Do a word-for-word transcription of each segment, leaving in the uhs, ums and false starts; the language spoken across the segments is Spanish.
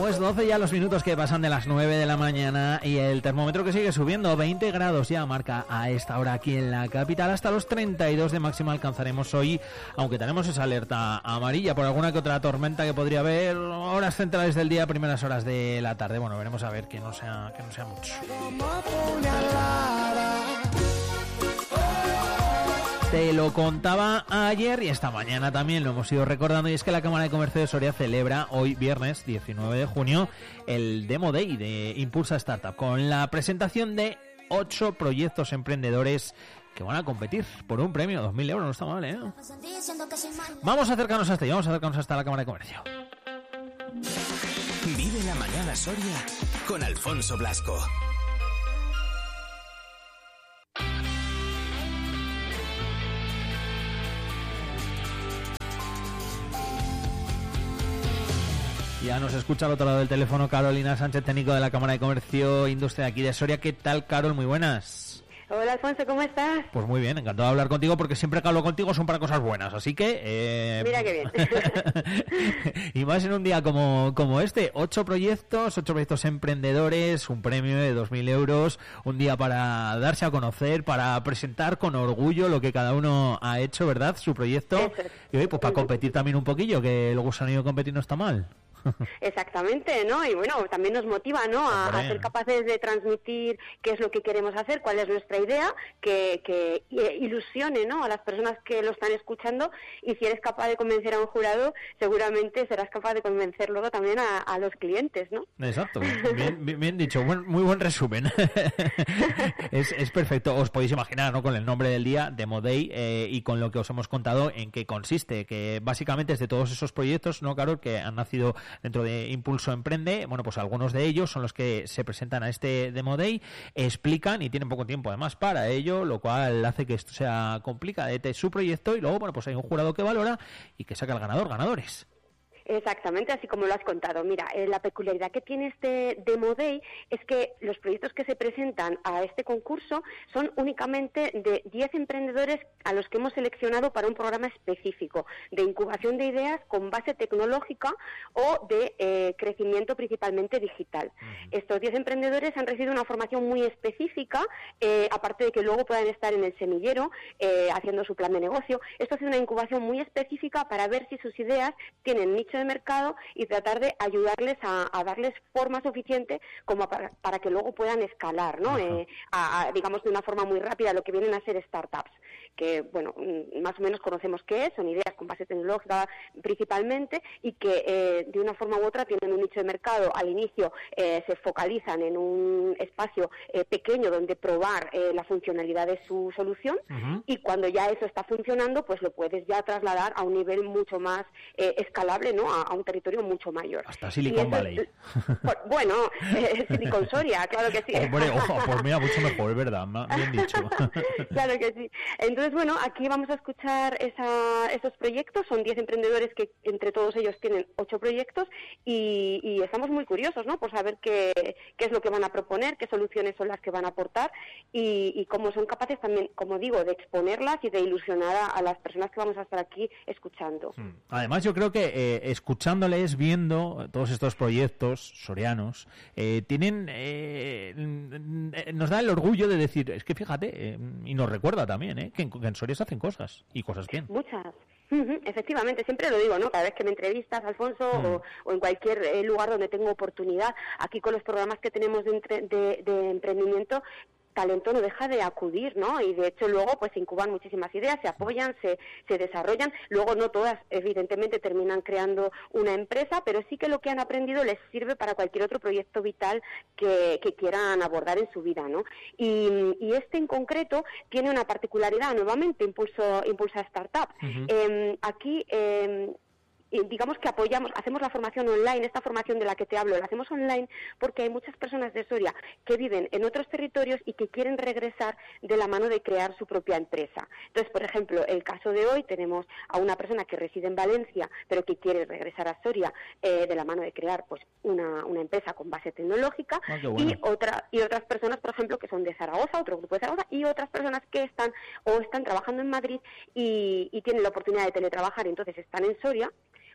Pues doce ya los minutos que pasan de las nueve de la mañana y el termómetro que sigue subiendo, veinte grados ya marca a esta hora aquí en la capital, hasta los treinta y dos de máxima alcanzaremos hoy, aunque tenemos esa alerta amarilla por alguna que otra tormenta que podría haber, horas centrales del día, primeras horas de la tarde. Bueno, veremos a ver que no sea, que no sea mucho. Te lo contaba ayer y esta mañana también lo hemos ido recordando, y es que la Cámara de Comercio de Soria celebra hoy viernes diecinueve de junio el Demo Day de Impulsa Startup, con la presentación de ocho proyectos emprendedores que van a competir por un premio, dos mil euros, no está mal, ¿eh? Vamos a acercarnos hasta ahí, vamos a acercarnos hasta la Cámara de Comercio. Vive la mañana Soria con Alfonso Blasco. Ya nos escucha al otro lado del teléfono Carolina Sánchez, técnico de la Cámara de Comercio e Industria aquí de Soria. ¿Qué tal, Carol? Muy buenas. Hola, Alfonso, ¿cómo estás? Pues muy bien, encantado de hablar contigo, porque siempre que hablo contigo son para cosas buenas, así que... Eh... Mira qué bien. Y más en un día como, como este, ocho proyectos, ocho proyectos emprendedores, un premio de dos mil euros, un día para darse a conocer, para presentar con orgullo lo que cada uno ha hecho, ¿verdad? Su proyecto. Eso. Y hoy, pues para competir también un poquillo, que el gusanillo de competir no está mal. Exactamente, ¿no? Y bueno, también nos motiva, ¿no? A, a ser capaces de transmitir qué es lo que queremos hacer, cuál es nuestra idea, que, que ilusione, ¿no? A las personas que lo están escuchando, y si eres capaz de convencer a un jurado, seguramente serás capaz de convencer luego también a, a los clientes, ¿no? Exacto, bien, bien, bien dicho, buen, muy buen resumen. es, es perfecto, os podéis imaginar, ¿no? Con el nombre del día, Demo Day, eh, y con lo que os hemos contado en qué consiste, que básicamente es de todos esos proyectos, ¿no, Carol?, que han nacido dentro de Impulso Emprende. Bueno, pues algunos de ellos son los que se presentan a este Demo Day, explican y tienen poco tiempo además para ello, lo cual hace que esto sea complicadete su proyecto, y luego, bueno, pues hay un jurado que valora y que saca el ganador, ganadores. Exactamente, así como lo has contado. Mira, eh, la peculiaridad que tiene este Demo Day es que los proyectos que se presentan a este concurso son únicamente de diez emprendedores a los que hemos seleccionado para un programa específico de incubación de ideas con base tecnológica o de eh, crecimiento principalmente digital. Uh-huh. Estos diez emprendedores han recibido una formación muy específica, eh, aparte de que luego puedan estar en el semillero eh, haciendo su plan de negocio. Esto ha sido una incubación muy específica para ver si sus ideas tienen nicho de mercado y tratar de ayudarles a, a darles forma suficiente como para, para que luego puedan escalar, ¿no? Eh, a, a, digamos, de una forma muy rápida, lo que vienen a ser startups, que, bueno, más o menos conocemos qué es, son ideas con base tecnológica principalmente, y que eh, de una forma u otra tienen un nicho de mercado. Al inicio eh, se focalizan en un espacio eh, pequeño donde probar eh, la funcionalidad de su solución, uh-huh. y cuando ya eso está funcionando, pues lo puedes ya trasladar a un nivel mucho más eh, escalable, ¿no? A, a un territorio mucho mayor. Hasta Silicon Valley. Es, pues, bueno, eh, Silicon Soria, claro que sí. Hombre, ojo, pues mira, mucho mejor, es verdad, bien dicho. Claro que sí. Entonces, bueno, aquí vamos a escuchar esa, esos proyectos. Son diez emprendedores que entre todos ellos tienen ocho proyectos, y, y estamos muy curiosos, ¿no?, por saber qué, qué es lo que van a proponer, qué soluciones son las que van a aportar, y, y cómo son capaces también, como digo, de exponerlas y de ilusionar a, a las personas que vamos a estar aquí escuchando. Además, yo creo que eh, escuchándoles, viendo todos estos proyectos sorianos, eh, tienen eh, nos da el orgullo de decir, es que fíjate, eh, y nos recuerda también, eh, que, en, que en Soria se hacen cosas, y cosas bien. Muchas. Uh-huh, efectivamente, siempre lo digo, ¿no? Cada vez que me entrevistas, Alfonso, uh-huh. o, o en cualquier eh, lugar donde tengo oportunidad, aquí con los programas que tenemos de, entre, de, de emprendimiento, talento no deja de acudir, ¿no? Y de hecho luego pues se incuban muchísimas ideas, se apoyan, se, se desarrollan. Luego no todas, evidentemente, terminan creando una empresa, pero sí que lo que han aprendido les sirve para cualquier otro proyecto vital que, que quieran abordar en su vida, ¿no? Y, y este en concreto tiene una particularidad, nuevamente, Impulso, Impulsa Startup. Uh-huh. Eh, aquí... Eh, digamos que apoyamos, hacemos la formación online, esta formación de la que te hablo, la hacemos online porque hay muchas personas de Soria que viven en otros territorios y que quieren regresar de la mano de crear su propia empresa. Entonces, por ejemplo, el caso de hoy tenemos a una persona que reside en Valencia, pero que quiere regresar a Soria eh, de la mano de crear pues una, una empresa con base tecnológica, ah, bueno. y, otra, y otras personas, por ejemplo, que son de Zaragoza, otro grupo de Zaragoza, y otras personas que están o están trabajando en Madrid y, y tienen la oportunidad de teletrabajar, entonces están en Soria.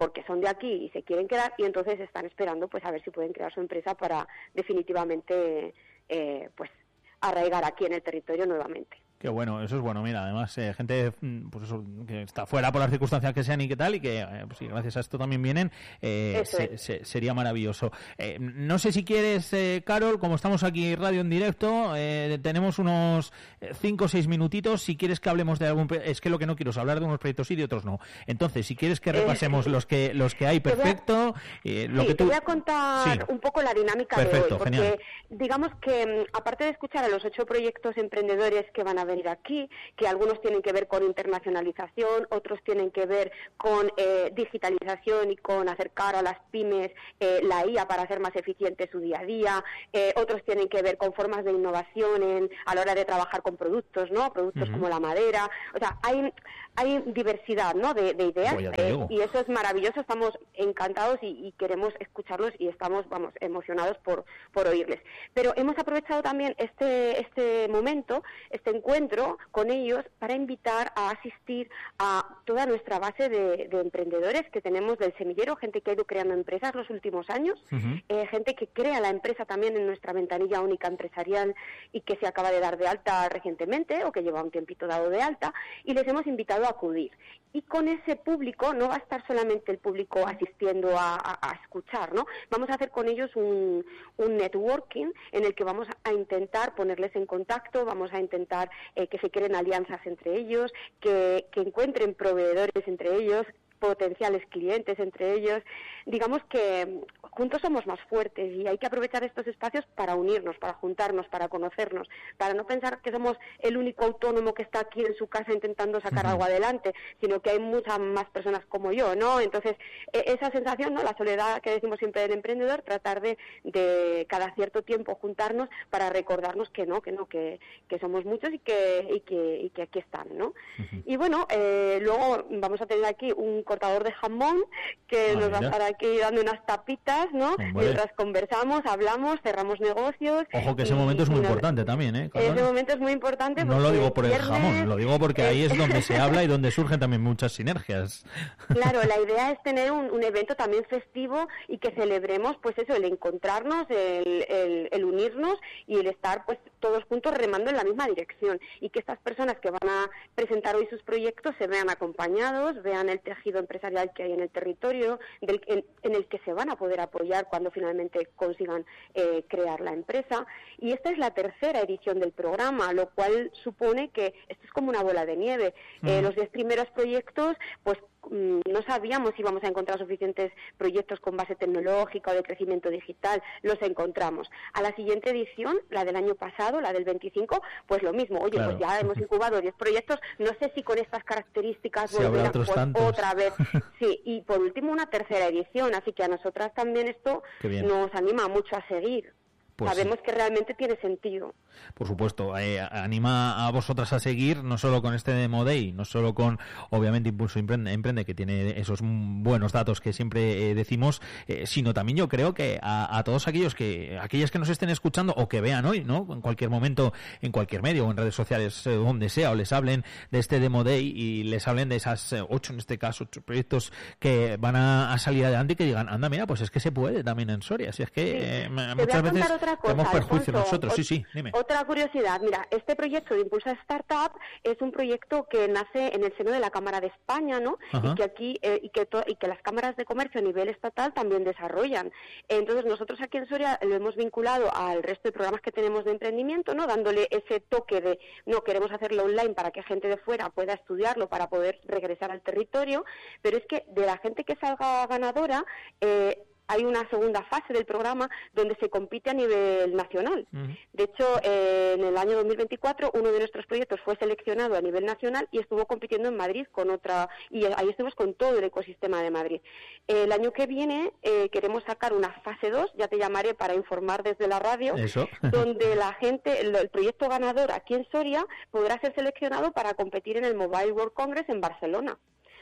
porque son de aquí y se quieren quedar, y entonces están esperando pues a ver si pueden crear su empresa para definitivamente eh, pues arraigar aquí en el territorio nuevamente. Qué bueno, eso es bueno. Mira, además, eh, gente pues eso, que está fuera por las circunstancias que sean y qué tal, y que eh, pues, sí, gracias a esto también vienen, eh, se, se, sería maravilloso. Eh, no sé si quieres, eh, Carol, como estamos aquí radio en directo, eh, tenemos unos cinco o seis minutitos. Si quieres que hablemos de algún... Es que lo que no quiero es hablar de unos proyectos sí y de otros no. Entonces, si quieres que repasemos eh, los que los que hay, perfecto. Eh, lo sí, que tú... te voy a contar sí. un poco la dinámica perfecto, de hoy, porque genial. digamos que, aparte de escuchar a los ocho proyectos emprendedores que van a venir aquí, que algunos tienen que ver con internacionalización, otros tienen que ver con eh, digitalización y con acercar a las pymes eh, la I A para hacer más eficiente su día a día, eh, otros tienen que ver con formas de innovación en, a la hora de trabajar con productos, ¿no? Productos uh-huh. como la madera, o sea, hay, hay diversidad, ¿no? de, de ideas eh, y eso es maravilloso, estamos encantados y, y queremos escucharlos y estamos, vamos, emocionados por, por oírles. Pero hemos aprovechado también este, este momento, este encuentro con ellos para invitar a asistir a toda nuestra base de, de emprendedores que tenemos del semillero, gente que ha ido creando empresas los últimos años, uh-huh. eh, gente que crea la empresa también en nuestra ventanilla única empresarial y que se acaba de dar de alta recientemente o que lleva un tiempito dado de alta, y les hemos invitado a acudir. Y con ese público no va a estar solamente el público asistiendo a, a, a escuchar, ¿no? Vamos a hacer con ellos un, un networking en el que vamos a intentar ponerles en contacto, vamos a intentar eh, que se creen alianzas entre ellos, que, que encuentren proveedores entre ellos, potenciales clientes entre ellos. Digamos que juntos somos más fuertes y hay que aprovechar estos espacios para unirnos, para juntarnos, para conocernos, para no pensar que somos el único autónomo que está aquí en su casa intentando sacar uh-huh. algo adelante, sino que hay muchas más personas como yo, ¿no? Entonces, esa sensación, ¿no? La soledad que decimos siempre del emprendedor, tratar de, de cada cierto tiempo juntarnos para recordarnos que no, que no, que, que somos muchos y que, y que, y que aquí están, ¿no? Uh-huh. Y bueno, eh, luego vamos a tener aquí un cortador de jamón que ah, nos mira. va a estar aquí dando unas tapitas, ¿no? Hombre. Mientras conversamos, hablamos, cerramos negocios. Ojo que ese y, momento es muy no, importante también, ¿eh? Carol? Ese momento es muy importante. No lo digo por el jamón, lo digo porque ahí es donde se habla y donde surgen también muchas sinergias. Claro, la idea es tener un, un evento también festivo y que celebremos, pues eso, el encontrarnos, el, el, el unirnos y el estar, pues, todos juntos remando en la misma dirección, y que estas personas que van a presentar hoy sus proyectos se vean acompañados, vean el tejido empresarial que hay en el territorio, del, en, en el que se van a poder apoyar cuando finalmente consigan eh, crear la empresa. Y esta es la tercera edición del programa, lo cual supone que esto es como una bola de nieve. Uh-huh. Eh, los diez primeros proyectos, pues no sabíamos si íbamos a encontrar suficientes proyectos con base tecnológica o de crecimiento digital, los encontramos. A la siguiente edición, la del año pasado, la del veinticinco, pues lo mismo. Oye, claro. pues ya hemos incubado diez proyectos, no sé si con estas características sí, volver a pues, tantos. otra vez. Sí, y por último una tercera edición, así que a nosotras también esto nos anima mucho a seguir. Pues sabemos sí. que realmente tiene sentido. Por supuesto, eh, anima a vosotras a seguir, no solo con este Demo Day, no solo con, obviamente, Impulso Emprende, Emprende que tiene esos buenos datos que siempre eh, decimos, eh, sino también yo creo que a, a todos aquellos que, aquellas que nos estén escuchando o que vean hoy, ¿no? En cualquier momento, en cualquier medio o en redes sociales, eh, donde sea, o les hablen de este Demo Day y les hablen de esas eh, ocho, en este caso, ocho proyectos que van a, a salir adelante y que digan, anda, mira, pues es que se puede también en Soria, si es que sí. eh, muchas veces cosa, tenemos perjuicio Alfonso, nosotros, sí, sí, dime. Otra curiosidad, mira, este proyecto de Impulsa Startup es un proyecto que nace en el seno de la Cámara de España, ¿no? Ajá. Y que aquí eh, y que to- y que las cámaras de comercio a nivel estatal también desarrollan. Entonces nosotros aquí en Soria lo hemos vinculado al resto de programas que tenemos de emprendimiento, ¿no? Dándole ese toque de no queremos hacerlo online para que gente de fuera pueda estudiarlo para poder regresar al territorio, pero es que de la gente que salga ganadora eh, hay una segunda fase del programa donde se compite a nivel nacional. Uh-huh. De hecho, eh, en el año dos mil veinticuatro uno de nuestros proyectos fue seleccionado a nivel nacional y estuvo compitiendo en Madrid con otra, y ahí estuvimos con todo el ecosistema de Madrid. Eh, el año que viene eh, queremos sacar una fase dos, ya te llamaré para informar desde la radio, Eso. donde la gente, el, el proyecto ganador aquí en Soria podrá ser seleccionado para competir en el Mobile World Congress en Barcelona.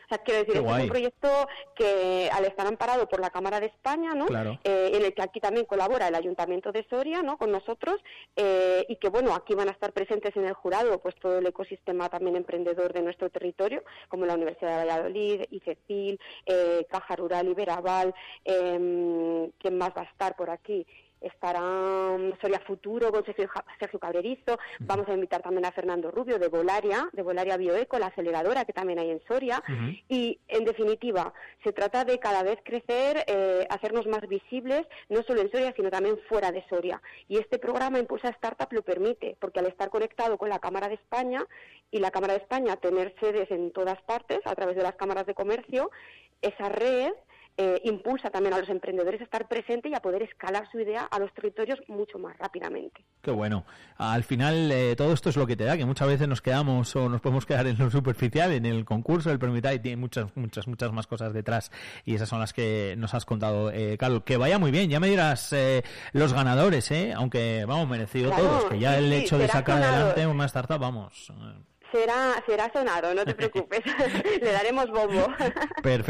sea, quiero decir, este es un proyecto que al estar amparado por la Cámara de España, ¿no? Claro. Eh, en el que aquí también colabora el Ayuntamiento de Soria, ¿no? Con nosotros, eh, y que, bueno, aquí van a estar presentes en el jurado pues todo el ecosistema también emprendedor de nuestro territorio, como la Universidad de Valladolid, ICECIL, eh, Caja Rural Iberaval, eh, ¿quién más va a estar por aquí? Estará Soria Futuro con Sergio, Sergio Cabrerizo, vamos a invitar también a Fernando Rubio de Volaria, de Volaria Bioeco, la aceleradora que también hay en Soria, uh-huh. Y en definitiva, se trata de cada vez crecer, eh, hacernos más visibles, no solo en Soria, sino también fuera de Soria. Y este programa Impulsa Startup lo permite, porque al estar conectado con la Cámara de España, y la Cámara de España tener sedes en todas partes, a través de las cámaras de comercio, esa red Eh, impulsa también a los emprendedores a estar presentes y a poder escalar su idea a los territorios mucho más rápidamente. Qué bueno. Al final, eh, todo esto es lo que te da, que muchas veces nos quedamos o nos podemos quedar en lo superficial, en el concurso, el Permita, y tiene muchas, muchas, muchas más cosas detrás, y esas son las que nos has contado, eh, Carlos. Que vaya muy bien, ya me dirás eh, los ganadores, eh, aunque, vamos, merecido claro, todos, que ya sí, el hecho de sacar sonado. adelante una startup, vamos... Será, será sonado, no te preocupes. Le daremos bombo. Perfecto.